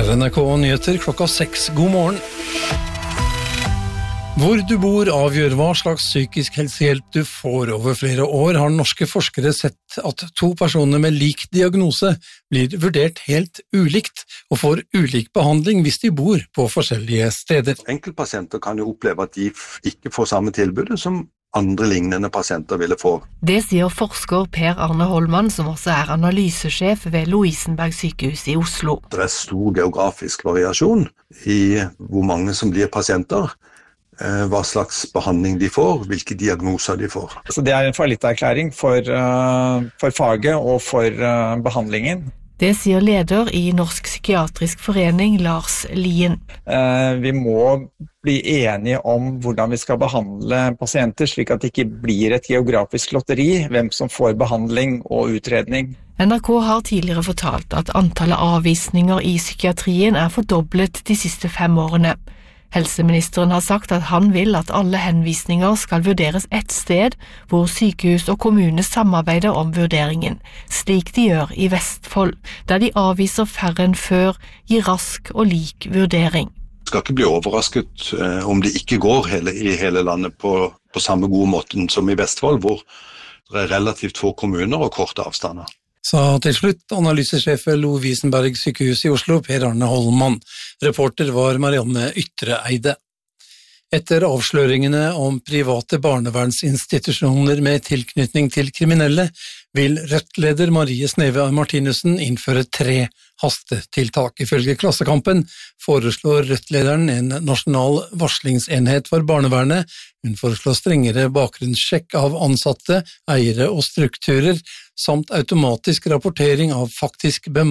Her NRK Nyheter klokka 6. God morgen. Hvor du bor avgjør hva slags psykisk helsehjelp du får. Over flere år har norske forskere sett at 2 personer med lik diagnose blir vurdert helt ulikt og får ulik behandling hvis de bor på forskjellige steder. Enkeltpasienter kan jo oppleve at de ikke får samme tilbudet som andre lignende pasienter ville få. Det sier forsker Per Arne Holman, som også er analysesjef ved Lovisenberg sykehus i Oslo. Det stor geografisk variasjon i hvor mange som blir pasienter, hva slags behandling de får, hvilke diagnoser de får. Så det en fallitterklæring for faget og for behandlingen. Det sier leder i Norsk Psykiatrisk Forening, Lars Lien. Vi må bli enige om hvordan vi skal behandle pasienter, slik at det ikke blir et geografisk lotteri, hvem som får behandling og utredning. NRK har tidligere fortalt at antallet avvisninger i psykiatrien er fordoblet de siste 5 årene. Helseministeren har sagt at han vil at alle henvisninger skal vurderes ett sted, hvor sykehus og kommune samarbeider om vurderingen, slik de gjør i Vestfold, der de avviser færre enn før, gir rask og lik vurdering. Du skal ikke bli overrasket om det ikke går i hele landet på samme gode måten som i Vestfold, hvor det relativt få kommuner og korte avstander. Sa til slutt analysesjef ved Lovisenberg sykehus i Oslo, Per Arne Holman. Reporter var Marianne Ytreeide. Etter avsløringene om private barnevernsinstitusjoner med tilknytning til kriminelle, vil Rødt-leder Marie Sneve Martinussen innføre 3 hastetiltak. Ifølge Klassekampen foreslår Rødt-lederen en nasjonal varslingsenhet for barnevernet. Hun foreslår strengere bakgrunnssjekk av ansatte, eiere og strukturer, samt automatisk rapportering av faktisk bemanning